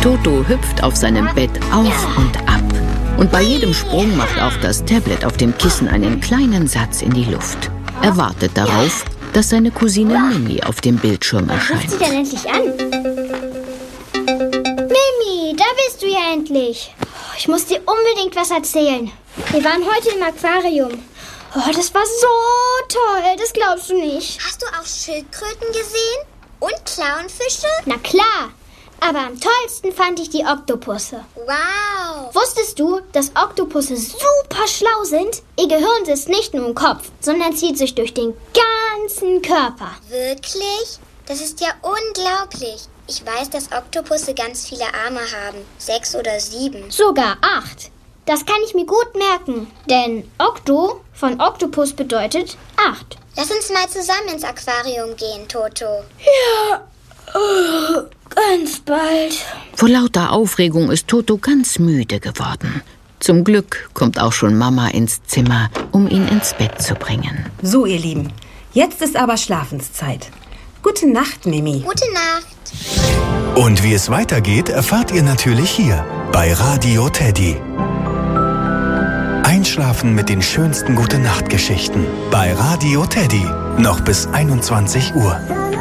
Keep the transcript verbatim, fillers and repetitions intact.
Toto hüpft auf seinem Bett auf und ab. Und bei jedem Sprung macht auch das Tablet auf dem Kissen einen kleinen Satz in die Luft. Er wartet darauf, dass seine Cousine Mimi auf dem Bildschirm erscheint. Ruft sie denn endlich an? Mimi, da bist du ja endlich. Ich muss dir unbedingt was erzählen. Wir waren heute im Aquarium. Oh, das war so toll, das glaubst du nicht. Hast du auch Schildkröten gesehen? Und Clownfische? Na klar, aber am tollsten fand ich die Oktopusse. Wow! Wusstest du, dass Oktopusse super schlau sind? Ihr Gehirn sitzt nicht nur im Kopf, sondern zieht sich durch den ganzen Körper. Wirklich? Das ist ja unglaublich. Ich weiß, dass Oktopusse ganz viele Arme haben. Sechs oder sieben. Sogar acht. Das kann ich mir gut merken, denn Okto von Oktopus bedeutet acht. Lass uns mal zusammen ins Aquarium gehen, Toto. Ja, oh, ganz bald. Vor lauter Aufregung ist Toto ganz müde geworden. Zum Glück kommt auch schon Mama ins Zimmer, um ihn ins Bett zu bringen. So, ihr Lieben, jetzt ist aber Schlafenszeit. Gute Nacht, Mimi. Gute Nacht. Und wie es weitergeht, erfahrt ihr natürlich hier bei Radio Teddy. Einschlafen mit den schönsten Gute-Nacht-Geschichten bei Radio Teddy. Noch bis einundzwanzig Uhr.